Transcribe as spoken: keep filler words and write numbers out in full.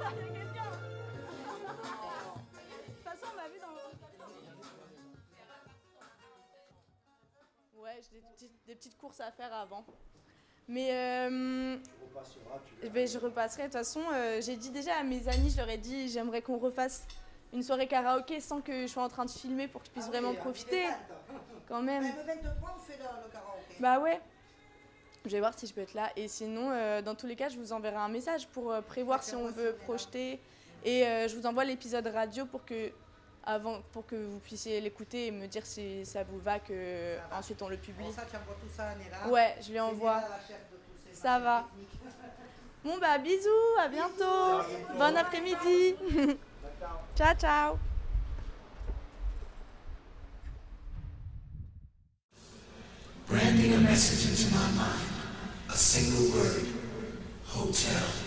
façon, on m'a vu dans... Ouais, j'ai des petites, des petites courses à faire avant. Mais euh, ben, je repasserai. De toute façon, euh, j'ai dit déjà à mes amis, je leur ai dit, j'aimerais qu'on refasse une soirée karaoké sans que je sois en train de filmer pour que je puisse ah vraiment oui, profiter. Quand même. Le vingt-trois, on fait le, le karaoké. Bah ouais. Je vais voir si je peux être là. Et sinon, euh, dans tous les cas, je vous enverrai un message pour euh, prévoir si on veut projeter. Et euh, je vous envoie l'épisode radio pour que, avant, pour que vous puissiez l'écouter et me dire si ça vous va, que va. Ensuite on le publie. Bon, ça, tu envoies tout ça à Néla. Ouais, je lui envoie. Ça va. Techniques. Bon bah bisous, à bientôt. Bisous. Bon après-midi. Ciao, ciao. Branding a message into my mind. A single word. Hotel.